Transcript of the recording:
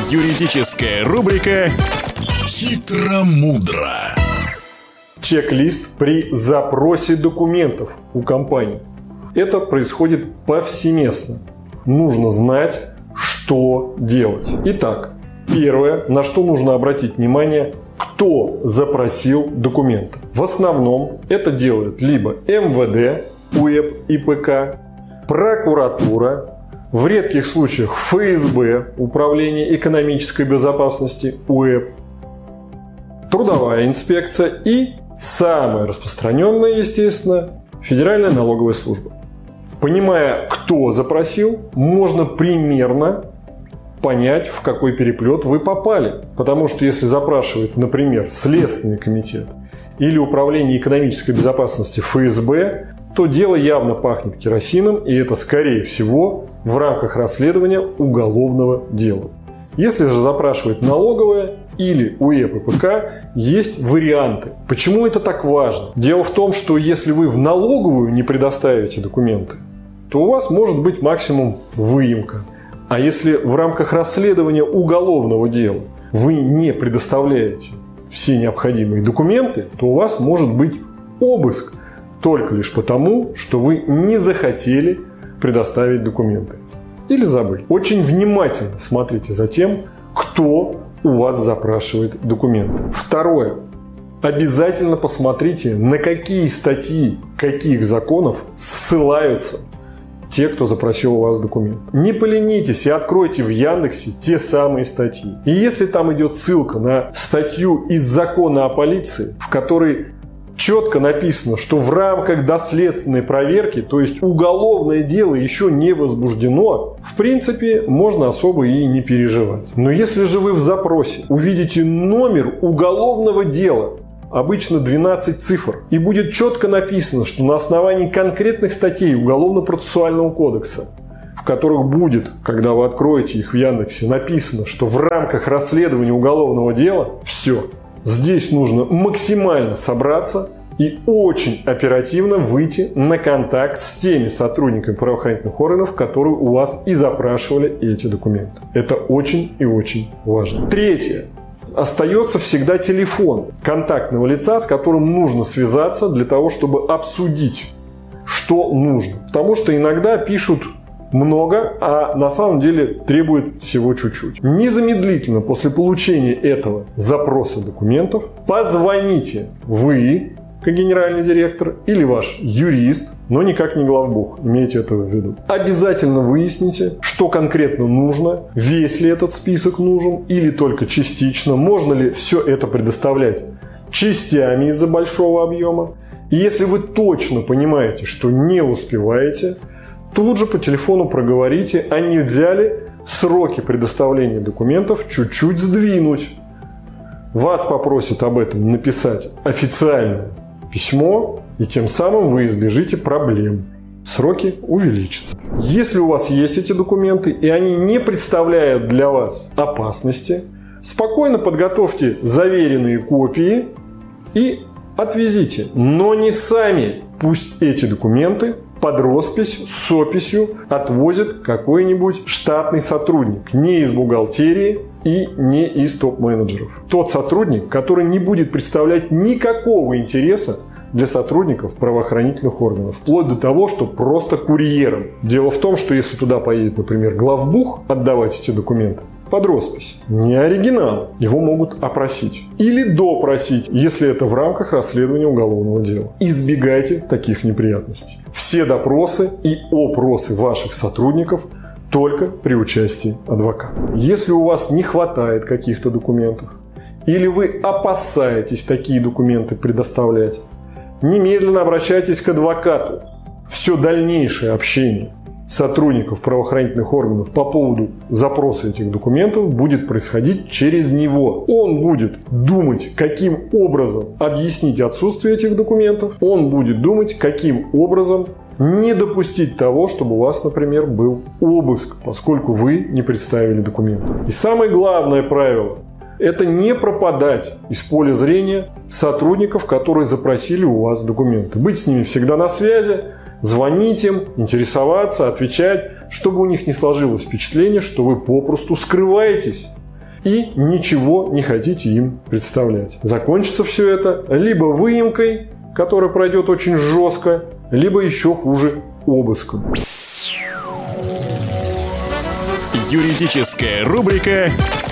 Юридическая рубрика «Хитро-мудро». Чек-лист при запросе документов у компании. Это происходит повсеместно. Нужно знать, что делать. Итак, первое, на что нужно обратить внимание, кто запросил документы. В основном это делают либо МВД, УЭП, ИПК, прокуратура, в редких случаях ФСБ, Управление экономической безопасности, УЭП, трудовая инспекция и, самое распространенное, естественно, Федеральная налоговая служба. Понимая, кто запросил, можно примерно понять, в какой переплет вы попали. Потому что если запрашивает, например, Следственный комитет или Управление экономической безопасности ФСБ, то дело явно пахнет керосином, и это, скорее всего, в рамках расследования уголовного дела. Если же запрашивает налоговая или УЭП ИПК, есть варианты. Почему это так важно? Дело в том, что если вы в налоговую не предоставите документы, то у вас может быть максимум выемка. А если в рамках расследования уголовного дела вы не предоставляете все необходимые документы, то у вас может быть обыск. Только лишь потому, что вы не захотели предоставить документы. Или забыли. Очень внимательно смотрите за тем, кто у вас запрашивает документы. Второе. Обязательно посмотрите, на какие статьи каких законов ссылаются те, кто запросил у вас документ. Не поленитесь и откройте в Яндексе те самые статьи. И если там идет ссылка на статью из закона о полиции, в которой четко написано, что в рамках доследственной проверки, то есть уголовное дело еще не возбуждено, в принципе, можно особо и не переживать. Но если же вы в запросе увидите номер уголовного дела, обычно 12 цифр, и будет четко написано, что на основании конкретных статей Уголовно-процессуального кодекса, в которых будет, когда вы откроете их в Яндексе, написано, что в рамках расследования уголовного дела, все. Здесь нужно максимально собраться и очень оперативно выйти на контакт с теми сотрудниками правоохранительных органов, которые у вас и запрашивали эти документы. Это очень и очень важно. Третье. Остается всегда телефон контактного лица, с которым нужно связаться для того, чтобы обсудить, что нужно. Потому что иногда пишут много, а на самом деле требует всего чуть-чуть. Незамедлительно после получения этого запроса документов позвоните вы, как генеральный директор, или ваш юрист, но никак не главбух, имейте это в виду. Обязательно выясните, что конкретно нужно, весь ли этот список нужен или только частично, можно ли все это предоставлять частями из-за большого объема. И если вы точно понимаете, что не успеваете, тут же по телефону проговорите, а нельзя ли сроки предоставления документов чуть-чуть сдвинуть. Вас попросят об этом написать официальное письмо, и тем самым вы избежите проблем. Сроки увеличатся. Если у вас есть эти документы, и они не представляют для вас опасности, спокойно подготовьте заверенные копии и отвезите. Но не сами. Пусть эти документы под роспись с описью отвозит какой-нибудь штатный сотрудник, не из бухгалтерии и не из топ-менеджеров. Тот сотрудник, который не будет представлять никакого интереса для сотрудников правоохранительных органов, вплоть до того, что просто курьером. Дело в том, что если туда поедет, например, главбух отдавать эти документы под роспись, не оригинал, его могут опросить или допросить, если это в рамках расследования уголовного дела. Избегайте таких неприятностей. Все допросы и опросы ваших сотрудников только при участии адвоката. Если у вас не хватает каких-то документов или вы опасаетесь такие документы предоставлять, немедленно обращайтесь к адвокату. Все дальнейшее общение сотрудников правоохранительных органов по поводу запроса этих документов будет происходить через него. Он будет думать, каким образом объяснить отсутствие этих документов. Он будет думать, каким образом не допустить того, чтобы у вас, например, был обыск, поскольку вы не представили документы. И самое главное правило – это не пропадать из поля зрения сотрудников, которые запросили у вас документы. Быть с ними всегда на связи, звонить им, интересоваться, отвечать, чтобы у них не сложилось впечатление, что вы попросту скрываетесь. и ничего не хотите им представлять. Закончится все это либо выемкой, которая пройдет очень жестко, либо еще хуже обыском. Юридическая рубрика